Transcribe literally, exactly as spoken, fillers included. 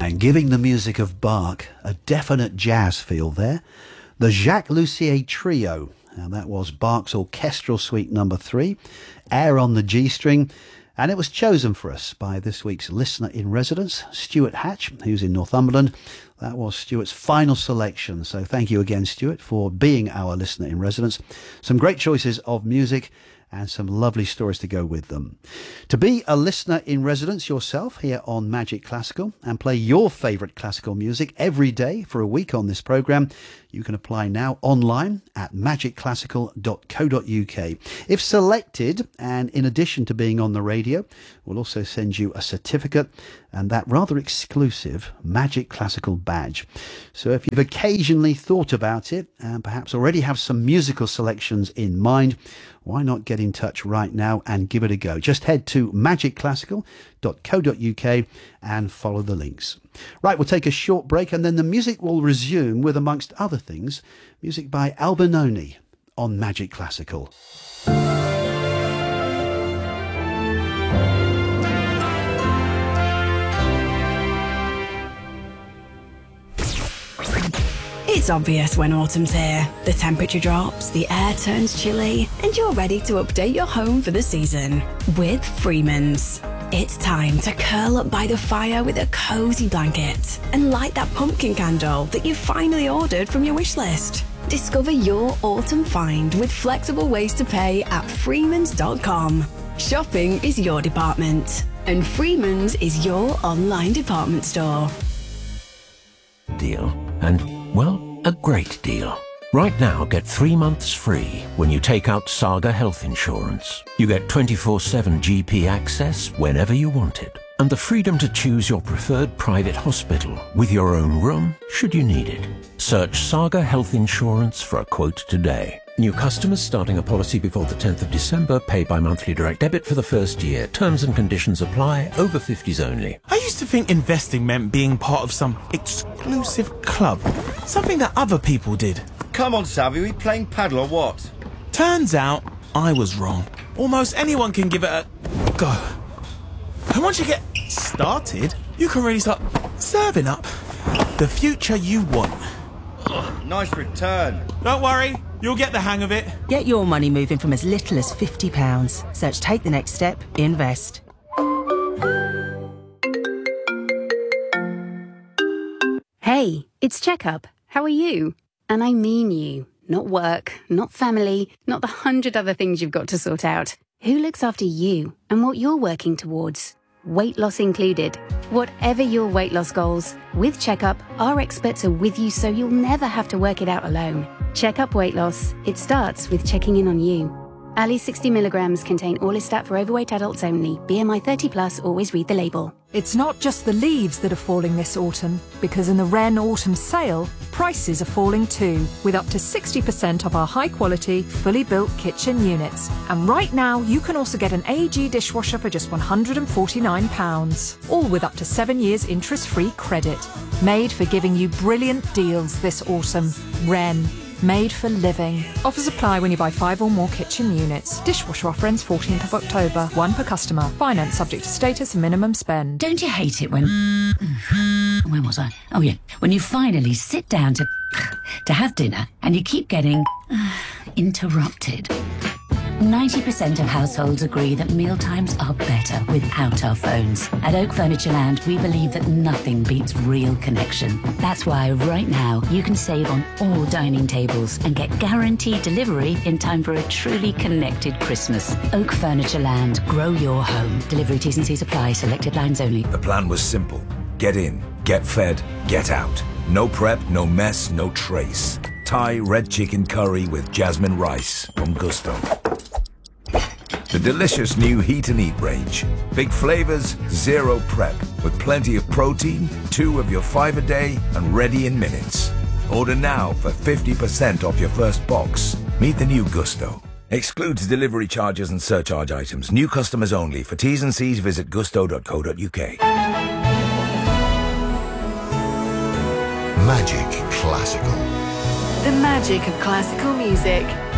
And giving the music of Bach a definite jazz feel there, the Jacques Lussier Trio. Now that was Bach's Orchestral Suite number three, Air on the G string, and it was chosen for us by this week's listener in residence, Stuart Hatch, who's in Northumberland. That was Stuart's final selection, so thank you again, Stuart, for being our listener in residence. Some great choices of music and some lovely stories to go with them. To be a listener in residence yourself here on Magic Classical and play your favourite classical music every day for a week on this programme, you can apply now online at magic classical dot co dot uk. If selected, and in addition to being on the radio, we'll also send you a certificate and that rather exclusive Magic Classical badge. So if you've occasionally thought about it and perhaps already have some musical selections in mind, why not get in touch right now and give it a go? Just head to magic classical dot co dot uk and follow the links. Right, we'll take a short break and then the music will resume with, amongst other things, music by Albinoni on Magic Classical. It's obvious when autumn's here. The temperature drops, the air turns chilly, and you're ready to update your home for the season with Freeman's. It's time to curl up by the fire with a cosy blanket and light that pumpkin candle that you finally ordered from your wish list. Discover your autumn find with flexible ways to pay at freemans dot com. Shopping is your department, and Freeman's is your online department store. Deal. And, well, a great deal. Right now, get three months free when you take out Saga Health Insurance. You get twenty-four seven G P access whenever you want it, and the freedom to choose your preferred private hospital with your own room should you need it. Search Saga Health Insurance for a quote today. New customers starting a policy before the tenth of December pay by monthly direct debit for the first year. Terms and conditions apply. Over fifties only. I used to think investing meant being part of some exclusive club. Something that other people did. Come on, Savvy, we playing paddle or what? Turns out, I was wrong. Almost anyone can give it a go. And once you get started, you can really start serving up the future you want. Oh, nice return. Don't worry, you'll get the hang of it. Get your money moving from as little as fifty pounds. Search Take the Next Step, Invest. Hey, it's Checkup. How are you? And I mean you. Not work, not family, not the hundred other things you've got to sort out. Who looks after you and what you're working towards? Weight loss included. Whatever your weight loss goals, with Checkup, our experts are with you so you'll never have to work it out alone. Checkup Weight Loss. It starts with checking in on you. Ali sixty milligrams contain Orlistat for overweight adults only. B M I thirty plus, always read the label. It's not just the leaves that are falling this autumn, because in the Wren Autumn Sale, prices are falling too, with up to sixty percent off our high-quality, fully built kitchen units. And right now, you can also get an A G dishwasher for just one hundred and forty-nine pounds, all with up to seven years interest-free credit. Made for giving you brilliant deals this autumn. Wren. Made for living. Offers apply when you buy five or more kitchen units. Dishwasher offer ends fourteenth of October. One per customer. Finance subject to status and minimum spend. Don't you hate it when... Where was I? Oh, yeah. When you finally sit down to... to have dinner and you keep getting... interrupted. ninety percent of households agree that mealtimes are better without our phones. At Oak Furniture Land, we believe that nothing beats real connection. That's why right now you can save on all dining tables and get guaranteed delivery in time for a truly connected Christmas. Oak Furniture Land. Grow your home. Delivery T's and C's apply. Selected lines only. The plan was simple. Get in, get fed, get out. No prep, no mess, no trace. Thai red chicken curry with jasmine rice from Gusto. The delicious new Heat and Eat range. Big flavors, zero prep, with plenty of protein, two of your five a day, and ready in minutes. Order now for fifty percent off your first box. Meet the new Gusto. Excludes delivery charges and surcharge items. New customers only. For T's and C's, visit gusto dot co dot uk. Magic Classical. The magic of classical music.